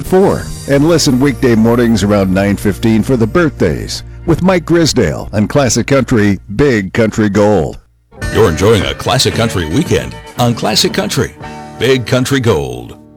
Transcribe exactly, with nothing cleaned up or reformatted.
four. And listen weekday mornings around nine fifteen for the birthdays with Mike Grisdale on Classic Country Big Country Gold. You're enjoying a Classic Country weekend on Classic Country Big Country Gold.